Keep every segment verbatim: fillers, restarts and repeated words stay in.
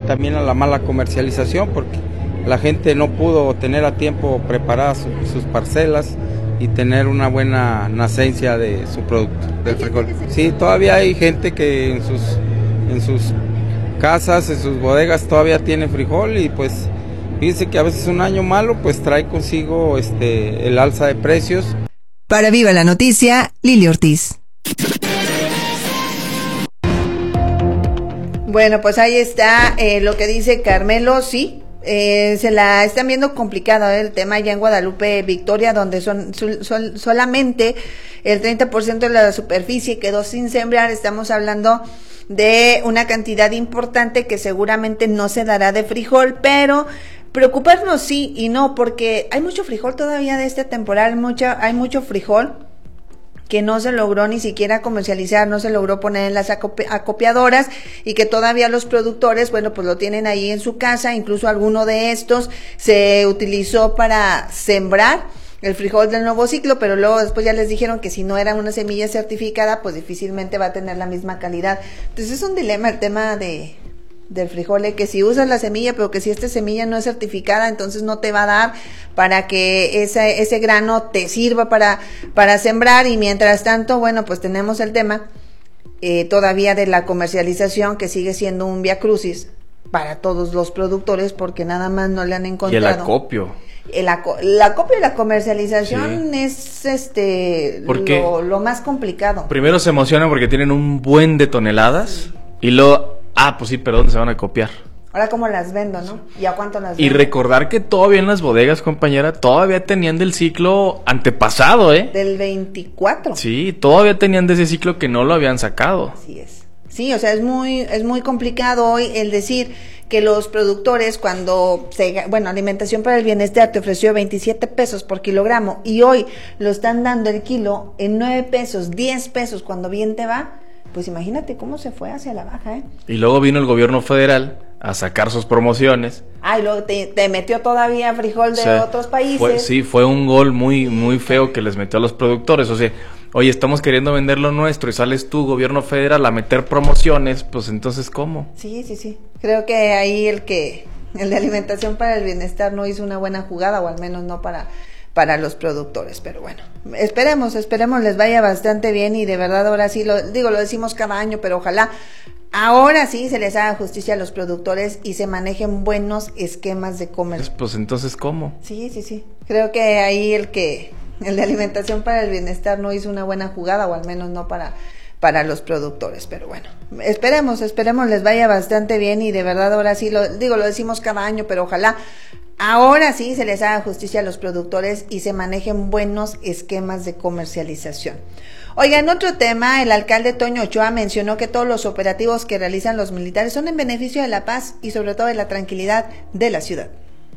también a la mala comercialización, porque la gente no pudo tener a tiempo preparadas su, sus parcelas y tener una buena nacencia de su producto, del frijol. Sí, todavía hay gente que en sus, en sus casas, en sus bodegas todavía tiene frijol, y pues fíjense que a veces un año malo pues trae consigo este el alza de precios. Para Viva la Noticia, Lili Ortiz. Bueno, pues ahí está eh, lo que dice Carmelo, sí. Eh, se la están viendo complicado eh, el tema ya en Guadalupe Victoria, donde son sol, sol, solamente el treinta por ciento de la superficie quedó sin sembrar. Estamos hablando de una cantidad importante que seguramente no se dará de frijol, pero preocuparnos sí y no, porque hay mucho frijol todavía de esta temporada, mucha, hay mucho frijol que no se logró ni siquiera comercializar, no se logró poner en las acopi- acopiadoras, y que todavía los productores, bueno, pues lo tienen ahí en su casa. Incluso alguno de estos se utilizó para sembrar el frijol del nuevo ciclo, pero luego después ya les dijeron que si no era una semilla certificada, pues difícilmente va a tener la misma calidad. Entonces es un dilema el tema de del frijol, eh, que si usas la semilla, pero que si esta semilla no es certificada, entonces no te va a dar para que ese, ese grano te sirva para, para sembrar. Y mientras tanto, bueno, pues tenemos el tema eh, todavía de la comercialización, que sigue siendo un viacrucis para todos los productores, porque nada más no le han encontrado. Y el acopio. El, aco el acopio y la comercialización, sí, es este lo, lo más complicado. Primero se emocionan porque tienen un buen de toneladas, sí, y luego, ah, pues sí, pero ¿dónde se van a copiar? Ahora, ¿cómo las vendo, no? ¿Y a cuánto las vendo? Y recordar que todavía en las bodegas, compañera, todavía tenían del ciclo antepasado, ¿eh? Del veinticuatro. Sí, todavía tenían de ese ciclo que no lo habían sacado. Así es. Sí, o sea, es muy, es muy complicado hoy el decir que los productores, cuando se, bueno, Alimentación para el Bienestar te ofreció veintisiete pesos por kilogramo, y hoy lo están dando el kilo en nueve pesos, diez pesos, cuando bien te va. Pues imagínate cómo se fue hacia la baja, ¿eh? Y luego vino el gobierno federal a sacar sus promociones. Ah, y luego te, te metió todavía frijol de, o sea, otros países. Fue, sí, fue un gol muy, muy feo que les metió a los productores. O sea, oye, estamos queriendo vender lo nuestro y sales tú, gobierno federal, a meter promociones, pues entonces, ¿cómo? Sí, sí, sí. Creo que ahí el que, el de Alimentación para el Bienestar no hizo una buena jugada, o al menos no para... para los productores, pero bueno, esperemos, esperemos les vaya bastante bien, y de verdad ahora sí, lo digo, lo decimos cada año, pero ojalá ahora sí se les haga justicia a los productores y se manejen buenos esquemas de comercio. Pues entonces, ¿cómo? Sí, sí, sí, creo que ahí el que, el de Alimentación para el Bienestar no hizo una buena jugada, o al menos no para para los productores, pero bueno, esperemos, esperemos les vaya bastante bien, y de verdad ahora sí, lo digo, lo decimos cada año, pero ojalá ahora sí se les haga justicia a los productores y se manejen buenos esquemas de comercialización. Oiga, en otro tema, el alcalde Toño Ochoa mencionó que todos los operativos que realizan los militares son en beneficio de la paz y sobre todo de la tranquilidad de la ciudad.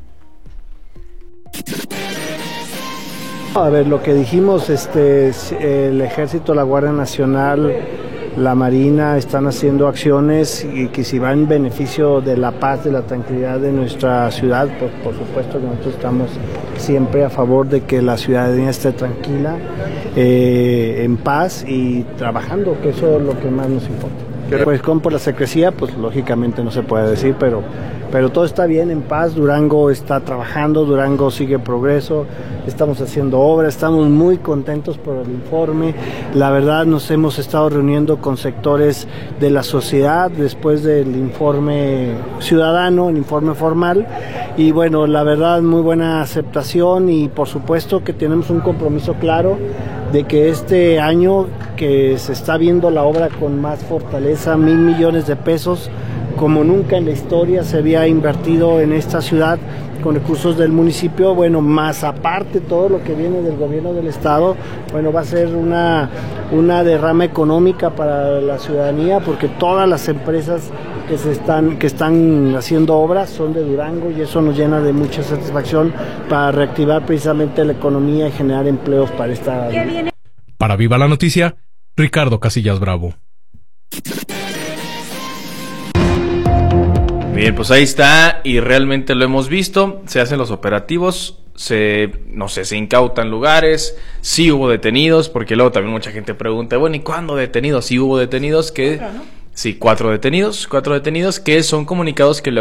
A ver, lo que dijimos, este, el Ejército, la Guardia Nacional, la Marina están haciendo acciones, y que si va en beneficio de la paz, de la tranquilidad de nuestra ciudad, pues por supuesto que nosotros estamos siempre a favor de que la ciudadanía esté tranquila, eh, en paz y trabajando, que eso es lo que más nos importa. Pues como por la secrecía, pues lógicamente no se puede decir, pero, pero todo está bien, en paz. Durango está trabajando, Durango sigue progreso, estamos haciendo obras, estamos muy contentos por el informe. La verdad, nos hemos estado reuniendo con sectores de la sociedad después del informe ciudadano, el informe formal, y bueno, la verdad, muy buena aceptación, y por supuesto que tenemos un compromiso claro de que este año, que se está viendo la obra con más fortaleza, mil millones de pesos, como nunca en la historia se había invertido en esta ciudad con recursos del municipio, bueno, más aparte todo lo que viene del gobierno del estado, bueno, va a ser una, una derrama económica para la ciudadanía, porque todas las empresas que se están, que están haciendo obras son de Durango, y eso nos llena de mucha satisfacción para reactivar precisamente la economía y generar empleos para esta. Para Viva la Noticia, Ricardo Casillas Bravo. Bien, pues ahí está, y realmente lo hemos visto, se hacen los operativos, se, no sé, se incautan lugares, sí hubo detenidos, porque luego también mucha gente pregunta, bueno, ¿y cuándo detenidos? Sí hubo detenidos, que, Cuatro, ¿no? sí, cuatro detenidos, cuatro detenidos, que son comunicados que